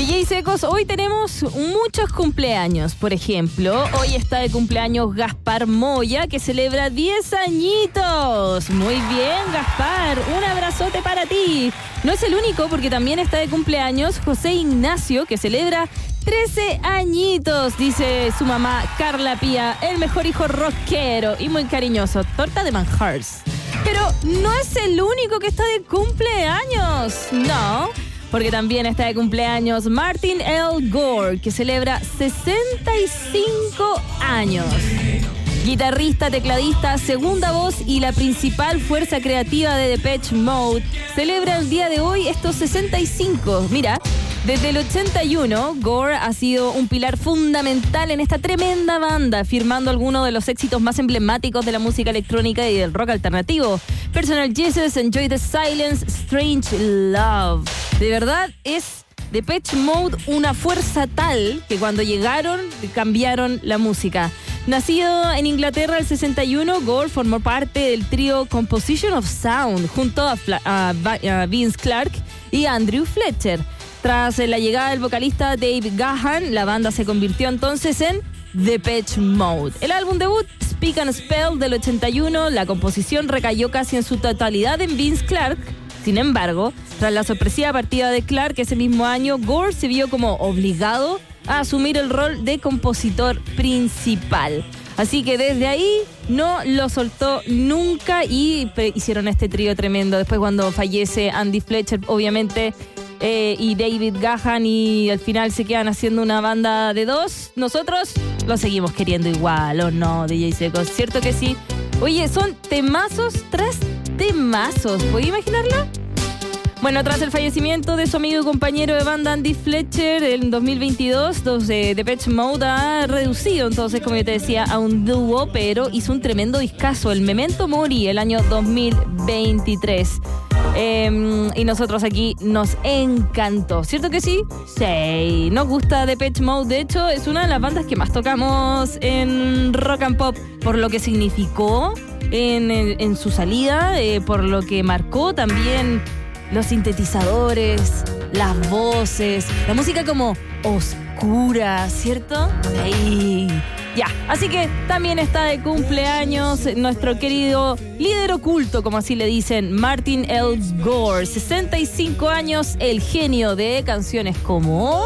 DJ Secos, hoy tenemos muchos cumpleaños. Por ejemplo, hoy está de cumpleaños Gaspar Moya, que celebra 10 añitos. Muy bien, Gaspar, un abrazote para ti. No es el único, porque también está de cumpleaños José Ignacio, que celebra 13 añitos, dice su mamá Carla Pía, el mejor hijo rockero y muy cariñoso. Torta de manjars. Pero no es el único que está de cumpleaños, no, porque también está de cumpleaños Martin L. Gore, que celebra 65 años. Guitarrista, tecladista, segunda voz y la principal fuerza creativa de Depeche Mode, celebra el día de hoy estos 65. Mira, desde el 81, Gore ha sido un pilar fundamental en esta tremenda banda, firmando algunos de los éxitos más emblemáticos de la música electrónica y del rock alternativo. Personal Jesus, Enjoy the Silence, Strange Love. De verdad es Depeche Mode una fuerza tal que cuando llegaron cambiaron la música. Nacido en Inglaterra el 61, Gore formó parte del trío Composition of Sound junto a Vince Clarke y Andrew Fletcher. Tras la llegada del vocalista Dave Gahan, la banda se convirtió entonces en Depeche Mode. El álbum debut, Speak and Spell, del 81, la composición recayó casi en su totalidad en Vince Clarke. Sin embargo, tras la sorpresiva partida de Clarke ese mismo año, Gore se vio como obligado a asumir el rol de compositor principal. Así que desde ahí no lo soltó nunca y hicieron este trío tremendo. Después, cuando fallece Andy Fletcher, obviamente, y David Gahan, y al final se quedan haciendo una banda de dos, nosotros lo seguimos queriendo igual, ¿o no, DJ Secos? ¿Cierto que sí? Oye, son temazos tras temazos, ¿puedes imaginarlo? Bueno, tras el fallecimiento de su amigo y compañero de banda Andy Fletcher en 2022, Depeche Mode ha reducido entonces, como yo te decía, a un dúo, pero hizo un tremendo discazo, el Memento Mori, el año 2023. Y nosotros aquí nos encantó, ¿cierto que sí? Sí, nos gusta Depeche Mode. De hecho, es una de las bandas que más tocamos en Rock and Pop, por lo que significó en su salida, por lo que marcó también los sintetizadores, las voces, la música como oscura, ¿cierto? Sí. Ya, así que también está de cumpleaños nuestro querido líder oculto, como así le dicen, Martin L. Gore, 65 años, el genio de canciones como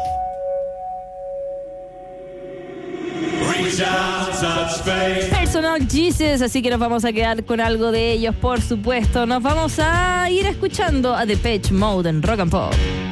Personal Jesus, así que nos vamos a quedar con algo de ellos, por supuesto. Nos vamos a ir escuchando a Depeche Mode en Rock and Pop.